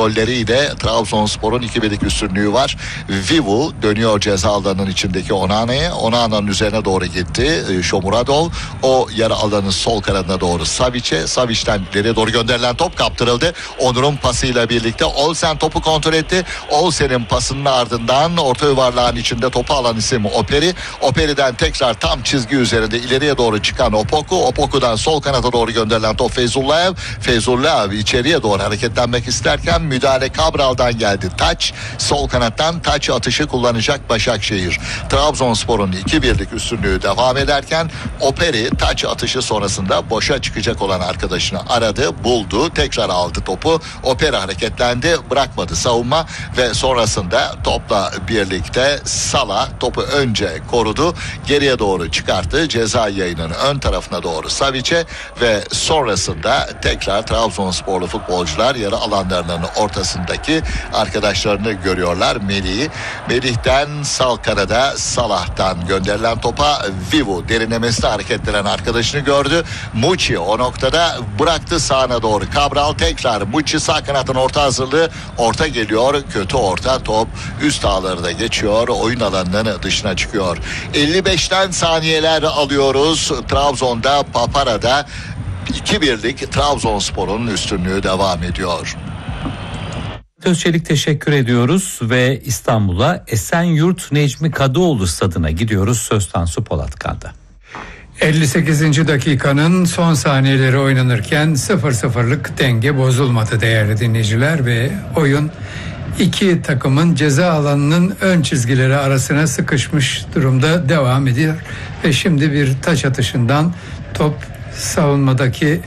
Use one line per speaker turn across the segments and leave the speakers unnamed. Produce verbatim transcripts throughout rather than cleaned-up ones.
golleriyle Trabzonspor'un iki birlik üstünlüğü var. Vivu dönüyor ceza alanının içindeki Onana'ya. Onana'nın üzerine doğru gitti. Shomuradov o yarı alanın sol kanadına doğru Savic'e. Savic'ten ileriye doğru gönderilen top kaptırıldı. Onur'un pasıyla birlikte Olsen topu kontrol etti. Olsen'in pasının ardından orta yuvarlağın içinde topu alan isim Operi. Operi'den tekrar tam çizgi üzerinde ileriye doğru çıkan Opoku. Opoku'dan sol kanada doğru gönderilen top Feyzullayev. Feyzullayev içeriye doğru hareketlenmek isterken müdahale Cabral'dan geldi. Taç sol kanattan taç atışı kullanacak Başakşehir. Trabzonspor'un iki birlik üstünlüğü devam ederken Operi taç atışı sonrasında boşa çıkacak olan arkadaşını aradı, buldu, tekrar aldı topu. Operi hareketlendi, bırakmadı savunma ve sonrasında topla birlikte Salah topu önce korudu, geriye doğru çıkarttı. Ceza yayının ön tarafına doğru Savic'e ve sonrasında tekrar Trabzonsporlu futbolcular yarı alanlarının ortasındaki arkadaşlarını görüyorlar. Melih'i. Melih'ten sağ kanada Salah'tan gönderilen topa Vivu derinlemesine hareketlenen arkadaşını gördü. Muçi o noktada bıraktı sağına doğru. Cabral tekrar Muçi sağ kanatın orta hazırlığı. Orta geliyor. Kötü orta top üst ağları da geçiyor. Oyun alanının dışına çıkıyor. elli beşten saniyeler alıyoruz. Trabzon'da Papara'da iki birlik Trabzonspor'un üstünlüğü devam ediyor.
Özçelik teşekkür ediyoruz ve İstanbul'a Esenyurt Necmi Kadıoğlu stadına gidiyoruz. Söz Tansu Polatkan'da.
elli sekizinci dakikanın son saniyeleri oynanırken sıfır sıfırlık denge bozulmadı değerli dinleyiciler ve oyun iki takımın ceza alanının ön çizgileri arasına sıkışmış durumda devam ediyor ve şimdi bir taç atışından top savunmadaki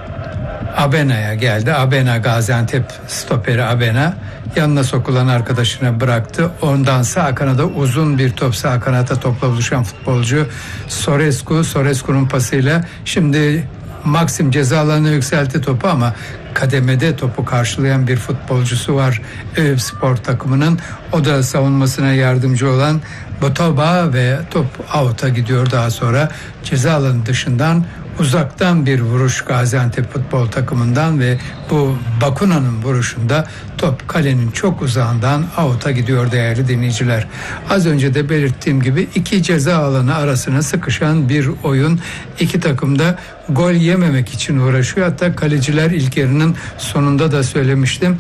Abena'ya geldi. Abena, Gaziantep stoperi Abena yanına sokulan arkadaşına bıraktı. Ondan sağ kanada uzun bir top, sağ kanata topla buluşan futbolcu Sorescu. Sorescu'nun pasıyla şimdi Maxim ceza alanına yükseltti topu ama kademede topu karşılayan bir futbolcusu var Eyüpspor takımının. O da savunmasına yardımcı olan Botoba ve top out'a gidiyor. Daha sonra ceza alanı dışından uzaktan bir vuruş Gaziantep futbol takımından ve bu Bakuna'nın vuruşunda top kalenin çok uzağından out'a gidiyor değerli dinleyiciler. Az önce de belirttiğim gibi iki ceza alanı arasına sıkışan bir oyun. İki takım da gol yememek için uğraşıyor. Hatta kaleciler ilk yarının sonunda da söylemiştim.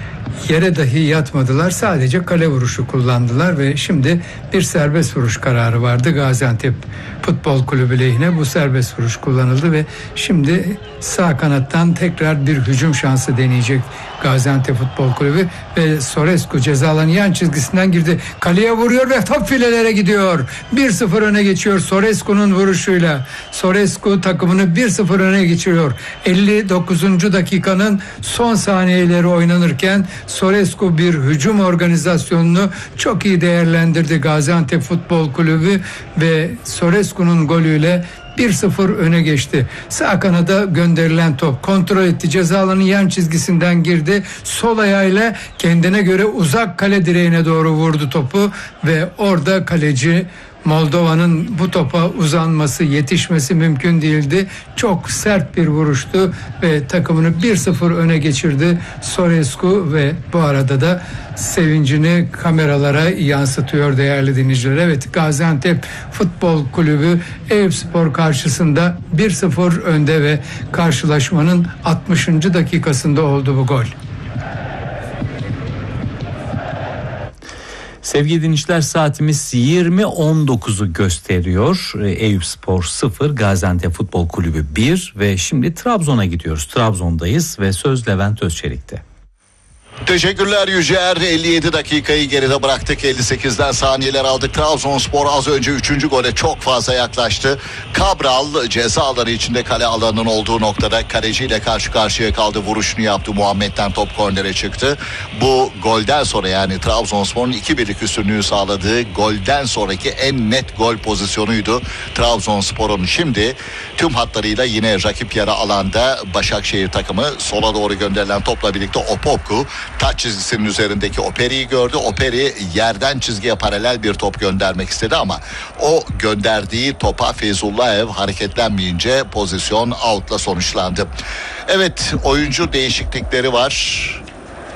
Yere dahi yatmadılar, sadece kale vuruşu kullandılar ve şimdi bir serbest vuruş kararı vardı Gaziantep Futbol Kulübü lehine. Bu serbest vuruş kullanıldı ve şimdi sağ kanattan tekrar bir hücum şansı deneyecek Gaziantep Futbol Kulübü ve Sorescu ceza alanı yan çizgisinden girdi. Kaleye vuruyor ve top filelere gidiyor. bir sıfır öne geçiyor Sorescu'nun vuruşuyla. Sorescu takımını bir sıfır öne geçiriyor. elli dokuzuncu dakikanın son saniyeleri oynanırken Sorescu bir hücum organizasyonunu çok iyi değerlendirdi Gaziantep Futbol Kulübü ve Sorescu'nun golüyle bir sıfır öne geçti. Sağ kanada gönderilen top kontrol etti. Ceza alanının yan çizgisinden girdi. Sol ayağıyla kendine göre uzak kale direğine doğru vurdu topu ve orada kaleci Moldova'nın bu topa uzanması, yetişmesi mümkün değildi. Çok sert bir vuruştu ve takımını bir sıfır öne geçirdi Sorescu ve bu arada da sevincini kameralara yansıtıyor değerli dinleyiciler. Evet, Gaziantep Futbol Kulübü Eyüpspor karşısında bir sıfır önde ve karşılaşmanın altmışıncı dakikasında oldu bu gol.
Sevgili dinleyiciler, saatimiz yirmi on dokuzu gösteriyor. Eyüpspor sıfır, Gaziantep Futbol Kulübü bir ve şimdi Trabzon'a gidiyoruz. Trabzon'dayız ve söz Levent Özçelik'te.
Teşekkürler Yücer. elli yedi dakikayı geride bıraktık. elli sekizden saniyeler aldık. Trabzonspor az önce üçüncü gole çok fazla yaklaştı. Cabral ceza alanı içinde kale alanının olduğu noktada kaleciyle karşı karşıya kaldı. Vuruşunu yaptı. Muhammed'den top kornere çıktı. Bu golden sonra, yani Trabzonspor'un iki birlik üstünlüğü sağladığı golden sonraki en net gol pozisyonuydu Trabzonspor'un. Şimdi tüm hatlarıyla yine rakip yarı alanda Başakşehir takımı. Sola doğru gönderilen topla birlikte Opoku taç çizgisinin üzerindeki Operi'yi gördü. Operi yerden çizgiye paralel bir top göndermek istedi ama o gönderdiği topa Feyzullayev hareketlenmeyince pozisyon out'la sonuçlandı. Evet, oyuncu değişiklikleri var.